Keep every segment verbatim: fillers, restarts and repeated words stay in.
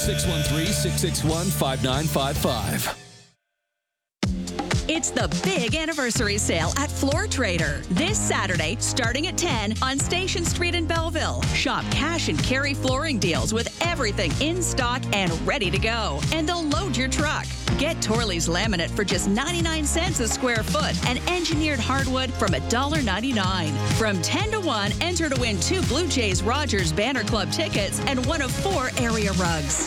six one three, six six one, five nine five five. It's the big anniversary sale at Floor Trader. This Saturday, starting at ten on Station Street in Belleville. Shop cash and carry flooring deals with everything in stock and ready to go. And they'll load your truck. Get Torley's laminate for just ninety-nine cents a square foot and engineered hardwood from one dollar ninety-nine. From ten to one, enter to win two Blue Jays Rogers Banner Club tickets and one of four area rugs.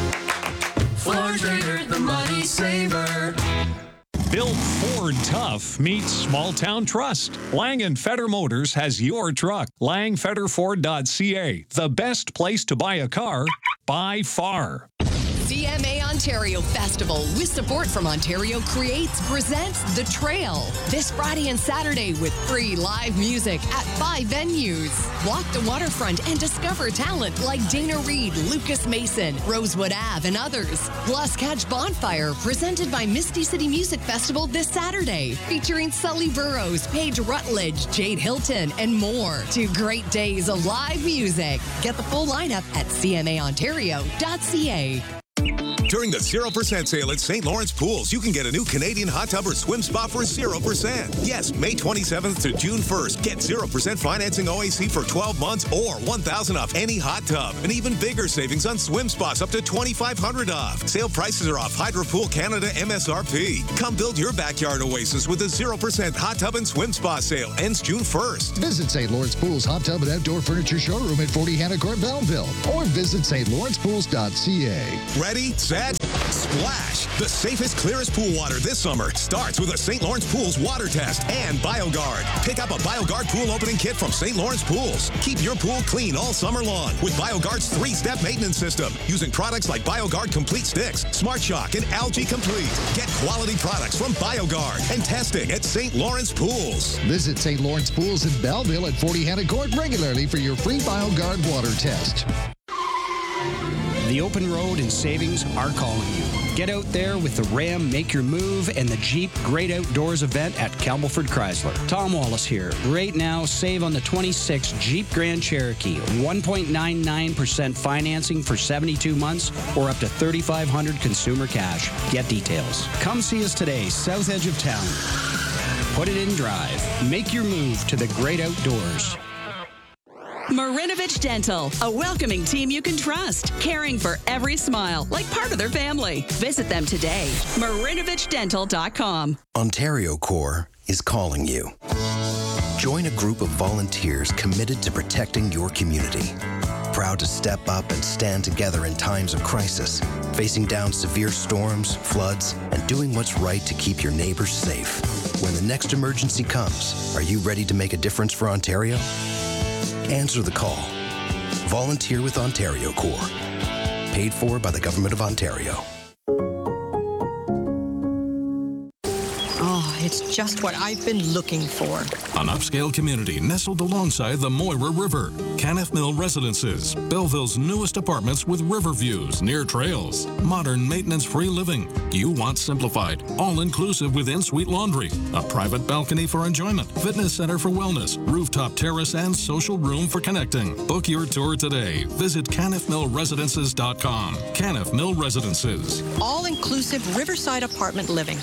Floor Trader, the money saver. Build Ford tough meets small town trust. Lang and Feder Motors has your truck. lang feder ford dot c a. The best place to buy a car by far. C M A Ontario Festival, with support from Ontario Creates, presents The Trail this Friday and Saturday with free live music at five venues. Walk the waterfront and discover talent like Dana Reed, Lucas Mason, Rosewood Ave, and others. Plus, catch Bonfire, presented by Misty City Music Festival this Saturday, featuring Sully Burrows, Paige Rutledge, Jade Hilton, and more. Two great days of live music. Get the full lineup at c m a ontario dot c a. During the zero percent sale at Saint Lawrence Pools, you can get a new Canadian hot tub or swim spa for zero percent. Yes, May twenty-seventh to June first. Get zero percent financing O A C for twelve months or one thousand dollars off any hot tub. And even bigger savings on swim spas, up to twenty-five hundred dollars off. Sale prices are off Hydro Pool Canada M S R P. Come build your backyard oasis with a zero percent hot tub and swim spa sale. Ends June first. Visit Saint Lawrence Pools Hot Tub and Outdoor Furniture Showroom at forty Hannah Court, Belleville. Or visit st lawrence pools dot c a. Ready, set, splash! The safest, clearest pool water this summer starts with a Saint Lawrence Pools water test and BioGuard. Pick up a BioGuard pool opening kit from Saint Lawrence Pools. Keep your pool clean all summer long with BioGuard's three-step maintenance system using products like BioGuard Complete Sticks, Smart Shock, and Algae Complete. Get quality products from BioGuard and testing at Saint Lawrence Pools. Visit Saint Lawrence Pools in Belleville at forty Hannah Court regularly for your free BioGuard water test. The open road and savings are calling you. Get out there with the Ram Make Your Move and the Jeep Great Outdoors event at Campbellford Chrysler. Tom Wallace here. Right now, save on the twenty-six Jeep Grand Cherokee. one point nine nine percent financing for seventy-two months or up to thirty-five hundred dollars consumer cash. Get details. Come see us today, south edge of town. Put it in drive. Make your move to the great outdoors. Marinovich Dental, a welcoming team you can trust, caring for every smile like part of their family. Visit them today. marinovich dental dot com. Ontario Corps is calling you. Join a group of volunteers committed to protecting your community. Proud to step up and stand together in times of crisis, facing down severe storms, floods, and doing what's right to keep your neighbors safe. When the next emergency comes, are you ready to make a difference for Ontario? Answer the call. Volunteer with Ontario Corps. Paid for by the Government of Ontario. Oh, it's just what I've been looking for. An upscale community nestled alongside the Moira River. Canniff Mill Residences, Belleville's newest apartments with river views near trails. Modern maintenance-free living. You want simplified, all-inclusive with in-suite laundry, a private balcony for enjoyment, fitness center for wellness, rooftop terrace, and social room for connecting. Book your tour today. Visit canniff mill residences dot com. Canniff Mill Residences. All-inclusive riverside apartment living.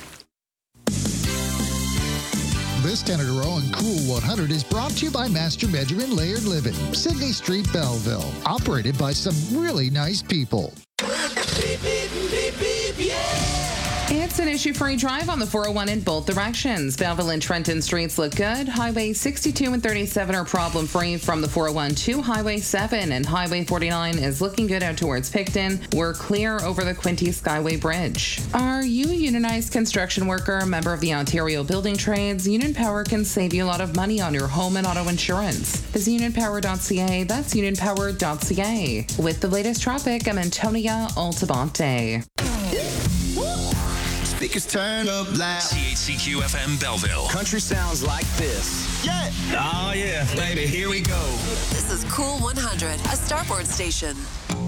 This ten in a row on Cool one hundred is brought to you by Master Benjamin Laird Living, Sydney Street, Belleville. Operated by some really nice people. Beep, beep, beep, beep, yeah. It's an issue-free drive on the four oh one in both directions. Belleville and Trenton streets look good. Highway sixty-two and thirty-seven are problem-free from the four oh one to Highway seven, and Highway forty-nine is looking good out towards Picton. We're clear over the Quinte Skyway Bridge. Are you a unionized construction worker, a member of the Ontario Building Trades? Union Power can save you a lot of money on your home and auto insurance. Visit union power dot c a. That's union power dot c a. With the latest traffic, I'm Antonia Altabante. Speakers turn up loud. C H C Q F M Belleville. Country sounds like this. Yeah. Oh, yeah. Baby, here we go. This is Cool one hundred, a Starboard station.